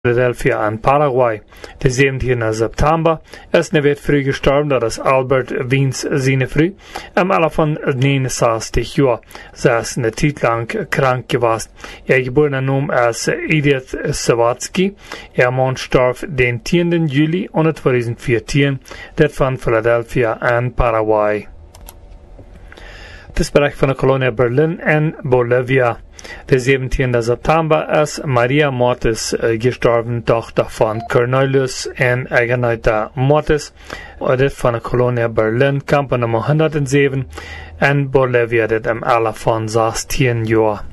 Philadelphia in Paraguay. Der 17. September ist net früh gestorben, dat is Albert Wiens seine früh. Alle von 69 Jahren. Sie ist eine Zeit lang krank gewesen. Ihr geborener Name ist Edith Sawatzki. Ihr Mann starb den 10. Juli 2014, das von Philadelphia in Paraguay. Das Bereich von der Kolonie Berlin in Bolivia. Der 17. September ist Maria Mortis gestorben, Tochter von Cornelius und Agneta Mortis. Das von der Kolonie Berlin, Campo Nummer 107 in Bolivia, das im Alter von 16 Jahren.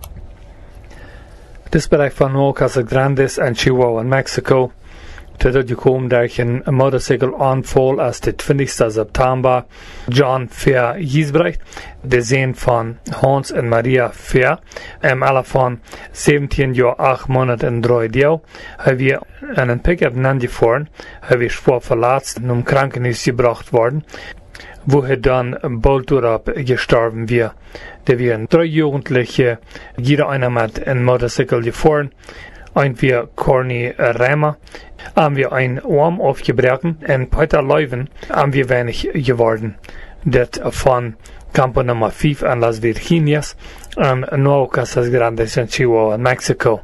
Das Bereich von Nuevo Casas Grandes in Chihuahua, Mexiko. Tot gekomen durch een motorcycle-aanval als de 20. September. John Fair Giesbrecht, de zoon van Hans en Maria Fair, im Alter von 17 Jahren, 8 Monate en 3 Jahre, haben wir einen Pickup gefahren, haben wir schwer verletzt und im Krankenhaus gebracht worden, wo er dann bald darauf gestorben wir. Da wir 3 Jugendliche, jeder einer mit einem Motorcycle gefahren, und wir Corny Rämer, haben wir ein Arm aufgebrochen und Peter Leuven haben wir wenig geworden. Das von Campo Nummer 5 in Las Virginias und Nuevo Casas Grandes in Chihuahua, Mexiko.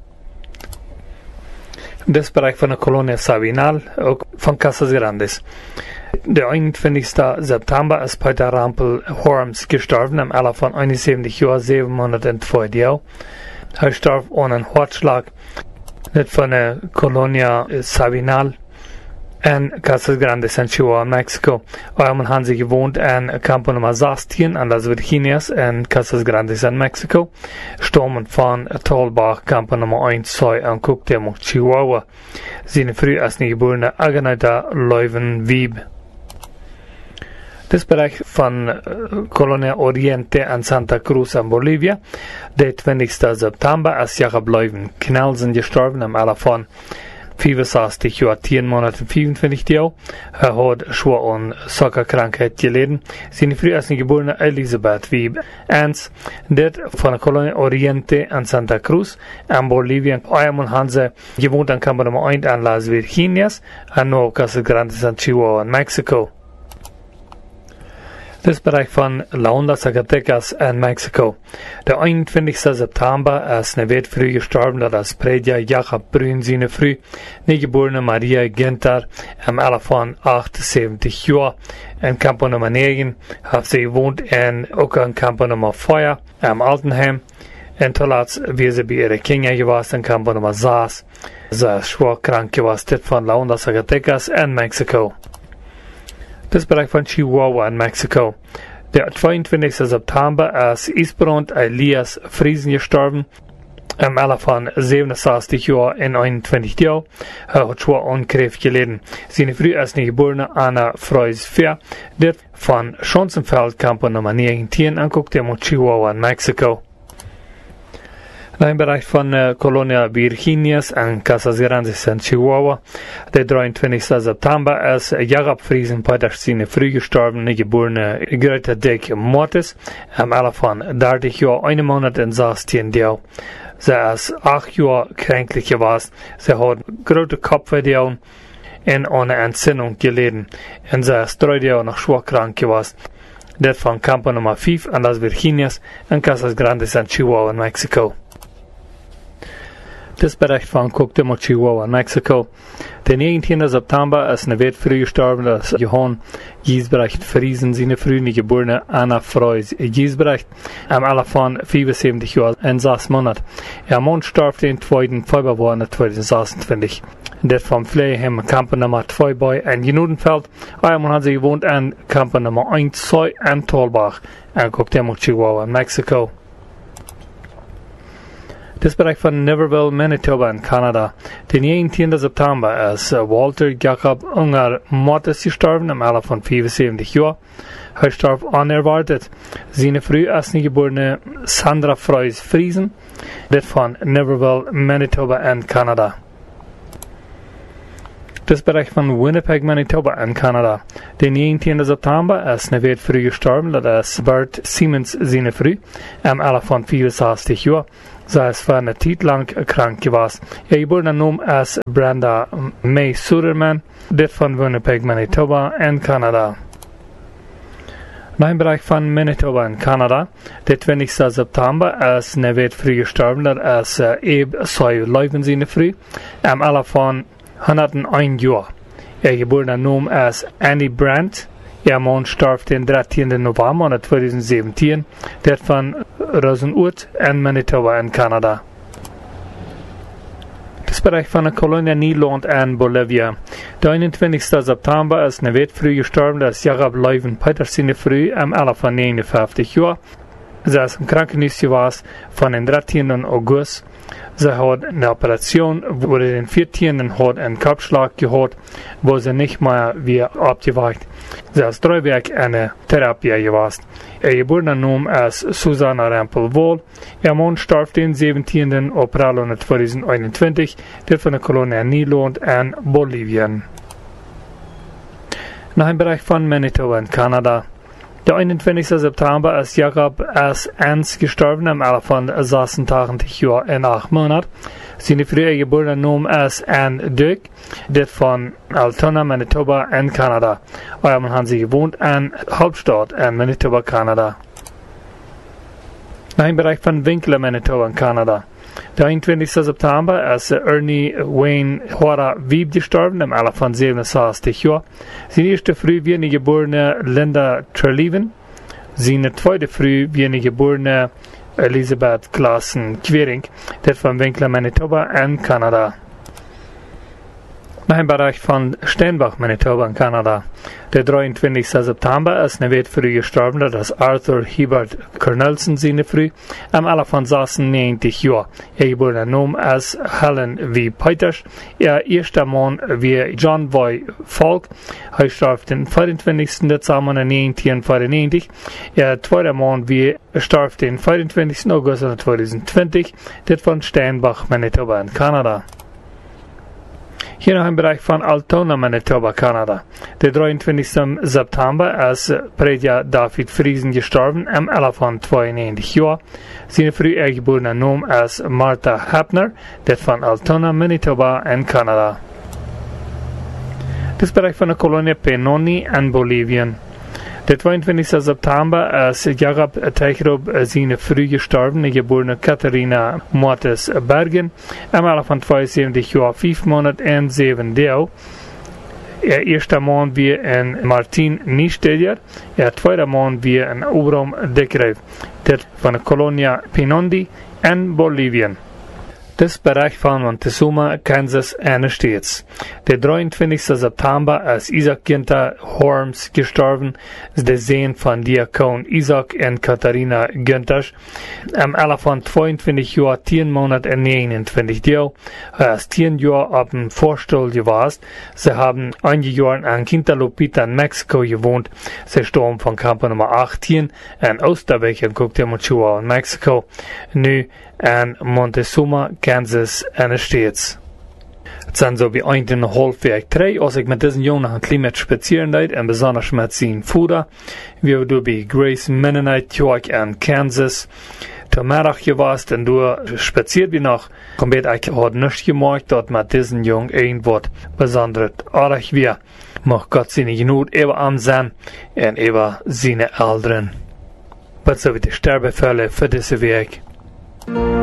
Das Bereich von der Kolonie Sabinal, auch von Casas Grandes. Der 21. September ist Peter Rampel Horms gestorben, im Alter von 71 Jahren, 702 Jahre. Er starb ohne einen Herzschlag. Nicht von der Kolonia Sabinal in Casas Grandes in Chihuahua, Mexiko. Man haben sie gewohnt in Campo Nummer 16 an Las Virginias in Casas Grandes in Mexiko. Stammen von Tollbach, Campo Nummer 1, 2 in Cuauhtémoc, Chihuahua. Seine früh als geborene Agneta Leuven Wieb. Das Bereich von Colonia Oriente in Santa Cruz in Bolivia. Der 20. September ist Jakob Leuven Knelsen gestorben im Alter von 65 Jahren, 10 Monate und 25 Jahre. Er hat schwer an Zuckerkrankheit gelitten. Seine früh als geborene Elisabeth Wieb Ernst, das von der Colonia Oriente in Santa Cruz in Bolivia. Einmal haben sie gewohnt an Campo Nummer 1 in Las Virginias, in Nuevo Casas Grandes in Chihuahua, in Mexiko. Das Bereich von La Honda, Zacatecas in Mexiko. Der 21. September ist eine früh gestorben, das ist Predja Jakob Brün, seine früh geborene Maria Ginter im Alter von 78 Jahren. In Campo Nummer 9 hat sie gewohnt auch in Campo Nummer 4 im Altenheim. Und zuletzt, wie sie bei ihren Kindern gewesen in Campo Nummer 6. Sie ist schwer krank gewesen, das von La Honda, Zacatecas in Mexiko. Das Bereich von Chihuahua in Mexiko. Der 22. September ist Isbrand Elias Friesen gestorben, im Alter von 67 Jahren und 21 Jahren. Er hat schwer an Krebs gelitten. Seine früh ist eine geborene Anna Freus Fair, das von Schonzenfeld, Campo Nummer 19, anguckt, in Chihuahua in Mexiko. Im Bereich von Colonia Virginias in Casas Grandes in Chihuahua. Der 23. September ist Jakob Friesen Petersine früh gestorben, geborene Greta Dick Mortis, im Alter von 30 Jahren, 1 Monat und 16 Jahren. Sie ist 8 Jahre kränklich gewesen. Sie hat große Kopfverletzungen und eine Entzündung gelitten. Und sie ist 3 Jahre noch schwer krank gewesen. Das von Campo Nummer 5 in Las Virginias in Casas Grandes in Chihuahua in Mexiko. Das Bereich von Cuauhtémoc, Chihuahua in Mexiko. Der 19. September ist eine früh gestorben, das ist Johann Giesbrecht Friesen, seine früh geborene Anna Freus Giesbrecht, im Alter von 75 Jahren und 6 Monaten. Ihr Mann starb den 2. Februar 2026. Das vom Pflegeheim Campo Nummer 2 bei in Genudenfeld. Einmal hat sie gewohnt in Campo Nummer 1, 2 in Tollbach, in Cuauhtémoc, Chihuahua in Mexiko. Das Bereich von Niverville, Manitoba in Kanada. Der 19. September ist Walter Jakob Unger Mortis gestorben, im Alter von 75 Jahren. Er starb unerwartet. Seine früh geborene Sandra Freus Friesen, das von Niverville, Manitoba in Kanada. Das Bereich von Winnipeg, Manitoba in Kanada. Den 19. September ist eine Welt früh gestorben, das ist Bert Siemens seine früh, am Alter von 64 Jahren. Sie ist für eine Zeit lang krank gewesen. Ihr Geburtsname ist Brenda May Suderman, das von Winnipeg, Manitoba in Kanada. Noch im Bereich von Manitoba in Kanada, der 20. September ist eine Welt früh gestorben, das ist zwei Leuven seine früh, am Alter von 101 Jahren. Ihr Geburtsname ist Annie Brandt. Ihr Mann starb den 13. November 2017, der von Rosenwood in Manitoba in Kanada. Das Bereich von der Kolonie Niederland in Bolivia. Der 21. September ist eine Welt früh gestorben, das Jakob Leuven Petersen früh am Alter von 59 Jahren. Sie ist im Krankenhaus gewesen von den 13. August. Sie hat eine Operation, wo sie den 14. hat einen Kopfschlag gehabt, wo sie nicht mehr wieder abgewacht. Sie ist 3 Wochen in eine Therapie gewesen. Ihr Geburtsname ist Susanna Rampel-Wohl. Ihr Mann starb den 17. April 2021, der von der Kolonie Niederland in Bolivien. Nach dem Bereich von Manitoba in Kanada. Der 21. September ist Jakob S. Ernst gestorben, am Alter von 86 Jahren und 8 Monaten. Seine frühe Geburtsname ist Anne Duke, der von Altona, Manitoba in Kanada. Euer haben sie gewohnt in Hauptstadt in Manitoba, Kanada. Nach dem Bereich von Winkler, Manitoba in Kanada. Der 21. September ist Ernie Wayne Hora Wieb gestorben, im Alter von 67 Jahren. Seine erste Früh wie eine geborene Linda Treleaven. Seine zweite Früh wie eine geborene Elisabeth Klassen-Quering, der von Winkler, Manitoba in Kanada. Nach dem Bereich von Steinbach, Manitoba in Kanada. Der 23. September ist eine Welt früh gestorben, das ist Arthur Hebert Cornelsen seine früh, am Alter von 96 Jahren. Ihr Geburtsname ist Helen V. Peters. Ihr erster Mann wie John Boy Falk. Er starb den 24. Dezember 1994. Ihr zweiter Mann wie starb den 24. August 2020, der von Steinbach, Manitoba in Kanada. Hier noch im Bereich von Altona, Manitoba, Kanada. Der 23. September ist Predja David Friesen gestorben, am Alter von 92 Jahren. Seine frühe Geburtsname ist Martha Hapner, der von Altona, Manitoba in Kanada. Das Bereich von der Kolonie Penoni in Bolivien. Der 22. September ist Jakob Teichrob seine früh gestorbene geborene Katharina Mortes Bergen, am Alter von 72 Jahren, 5 Monate und 7 Tage. Ihr erster Mann wie in Martin Niestedier, ihr zweiter Mann wie in Obram Dekrev, der von der Kolonie Penondi in Bolivien. Das Bereich von Montezuma, Kansas, in States. Der 23. September ist Isaac Günther Horms gestorben, der Sohn von Diakon Isaac und Katharina Günther. Am Alter von 22 Jahren, 10 Monate und 29 Tage. Er ist 10 Jahre auf dem Vorstuhl gewesen. Sie haben einige Jahre in Quinta Lupita in Mexiko gewohnt. Sie starben von Campo Nummer 18 in Osterweg in Cuauhtémoc in Mexiko. Nu in Montezuma, Kansas, in den States. Het zijn zo bij 1,5 week 3, als ik met deze jongen een klein beetje spazieren deed, en besonders met zijn voeder. We hebben bij Grace Mennonite Church in Kansas. Vanmiddag geweest en door spaziert we nog. Komplett eigenlijk had niets gemaakt dat met deze jongen een wat besonders aardig weer. Mag God zijn genoeg even aan zijn en even zijn ouderen. Wat zou we de sterbenfälle voor deze week?